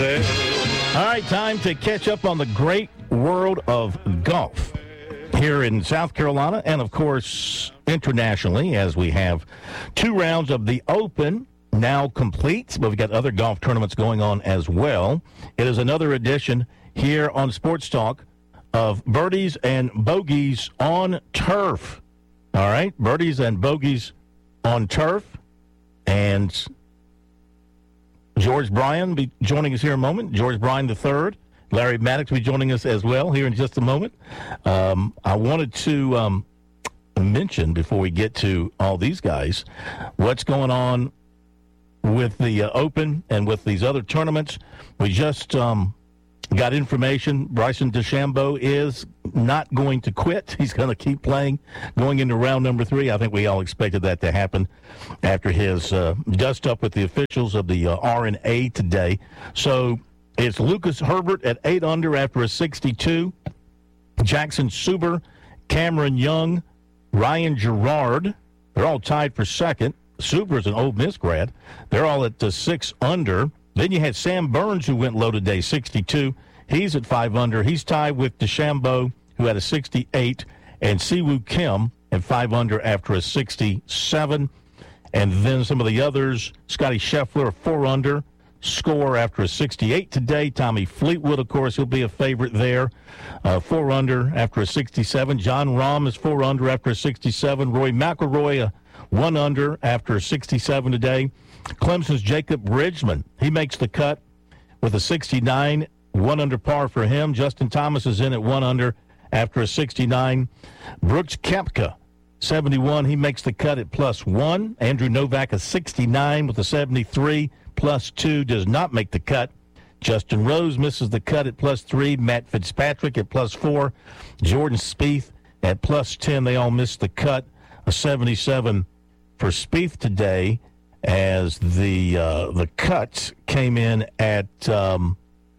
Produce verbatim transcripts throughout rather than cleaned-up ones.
All right, time to catch up on the great world of golf here in South Carolina and, of course, internationally, as we have two rounds of the Open now complete, but we've got other golf tournaments going on as well. It is another edition here on Sports Talk of Birdies and Bogeys on Turf. All right, Birdies and Bogeys on Turf. And George Bryan will be joining us here in a moment. George Bryan the third. Larry Maddox will be joining us as well here in just a moment. Um, I wanted to um, mention, before we get to all these guys, what's going on with the uh, Open and with these other tournaments. We just um, got information. Bryson DeChambeau is not going to quit. He's going to keep playing going into round number three. I think we all expected that to happen after his uh, dust-up with the officials of the uh, R and A today. So it's Lucas Herbert at eight under after a sixty-two. Jackson Suber, Cameron Young, Ryan Gerard. They're all tied for second. Suber's an Ole Miss grad. They're all at uh, six under. Then you had Sam Burns, who went low today, sixty-two. He's at five under. He's tied with DeChambeau, who had a sixty-eight, and Siwoo Kim at five under after a sixty-seven. And then some of the others, Scotty Scheffler, four under, score after a sixty-eight today. Tommy Fleetwood, of course, he'll be a favorite there, uh, four under after a sixty-seven. John Rahm is four under after a sixty-seven. Rory McIlroy, uh, one under after a sixty-seven today. Clemson's Jacob Bridgman, he makes the cut with a sixty-nine, one under par for him. Justin Thomas is in at one under after a sixty-nine. Brooks Koepka, seventy-one, he makes the cut at plus one. Andrew Novak, a sixty-nine with a seventy-three, plus two, does not make the cut. Justin Rose misses the cut at plus three. Matt Fitzpatrick at plus four. Jordan Spieth at plus ten. They all missed the cut. A seventy-seven for Spieth today, as the uh, the cut came in at um,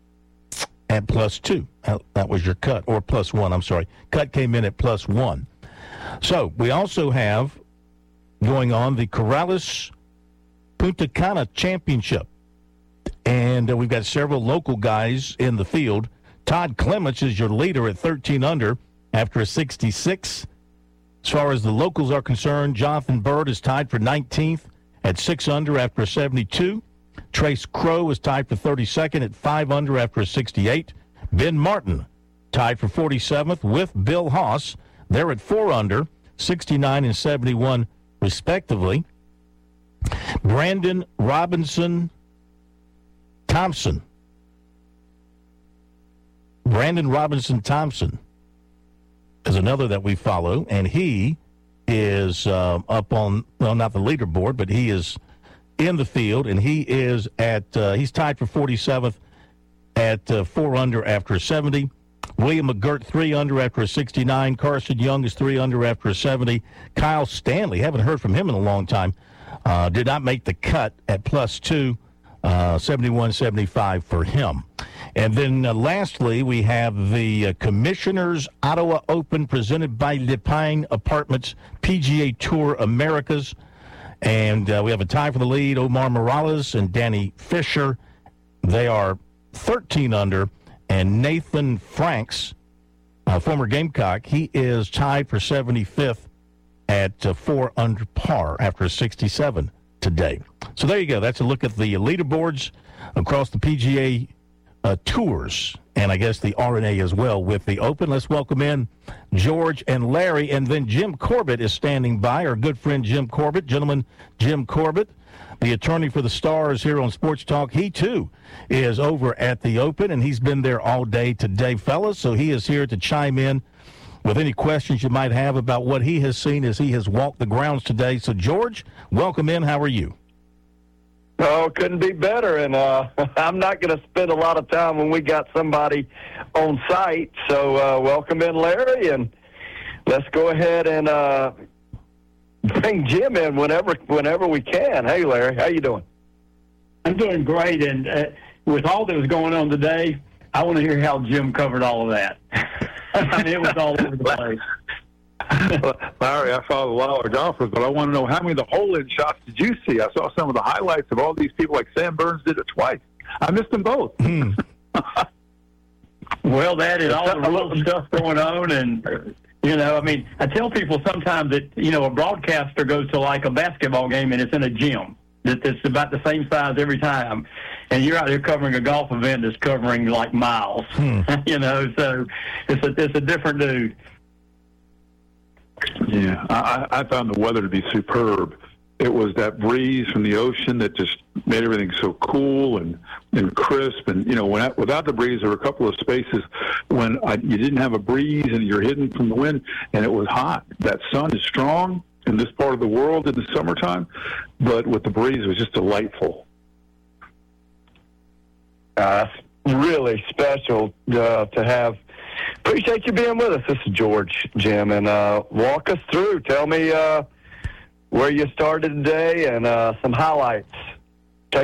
at plus two. That was your cut, or plus one, I'm sorry. Cut came in at plus one. So we also have going on the Corrales Punta Cana Championship. And uh, we've got several local guys in the field. Todd Clements is your leader at thirteen under after a sixty-six. As far as the locals are concerned, Jonathan Bird is tied for nineteenth at six under after a seventy-two. Trace Crow is tied for thirty-second at five under after a sixty-eight. Ben Martin tied for forty-seventh with Bill Haas. They're at four under, sixty-nine and seventy-one respectively. Brandon Robinson Thompson. Brandon Robinson Thompson is another that we follow, and he is uh, up on, well, not the leaderboard, but he is in the field, and he is at, uh, he's tied for forty-seventh at uh, four under after a seventy. William McGirt, three under after a sixty-nine. Carson Young is three under after a seventy. Kyle Stanley, haven't heard from him in a long time, uh, did not make the cut at plus two, uh, seventy-one seventy-five for him. And then uh, lastly, we have the uh, Commissioner's Ottawa Open presented by Lepine Apartments, P G A Tour Americas. And uh, we have a tie for the lead, Omar Morales and Danny Fisher. They are thirteen under. And Nathan Franks, uh, former Gamecock, he is tied for seventy-fifth at uh, four under par after a sixty-seven today. So there you go. That's a look at the leaderboards across the P G A uh, tours, and I guess the R and A as well with the Open. Let's welcome in George and Larry, and then Jim Corbett is standing by, our good friend Jim Corbett. Gentlemen, Jim Corbett, the attorney for the Stars here on Sports Talk. He, too, is over at the Open, and he's been there all day today, fellas, so he is here to chime in with any questions you might have about what he has seen as he has walked the grounds today. So, George, welcome in. How are you? Oh, couldn't be better, and uh, I'm not going to spend a lot of time when we got somebody on site, so uh, welcome in, Larry, and let's go ahead and uh, bring Jim in whenever whenever we can. Hey, Larry, how you doing? I'm doing great, and uh, with all that was going on today, I want to hear how Jim covered all of that. I mean, it was all over the place. Well, Larry, I saw a lot of golfers, but I want to know how many of the hole-in shots did you see? I saw some of the highlights of all these people, like Sam Burns did it twice. I missed them both. Well, that and all the little stuff going on, and you know, I mean, I tell people sometimes that you know a broadcaster goes to like a basketball game and it's in a gym that it's about the same size every time, and you're out there covering a golf event that's covering like miles. Hmm. You know, so it's a it's a different dude. Yeah, I, I found the weather to be superb. It was that breeze from the ocean that just made everything so cool and, and crisp. And, you know, when I, without the breeze, there were a couple of spaces when I, you didn't have a breeze and you're hidden from the wind, and it was hot. That sun is strong in this part of the world in the summertime, but with the breeze, it was just delightful. Uh, that's really special uh, to have. Appreciate you being with us. This is George, Jim, and uh, walk us through. Tell me uh, where you started today and uh, some highlights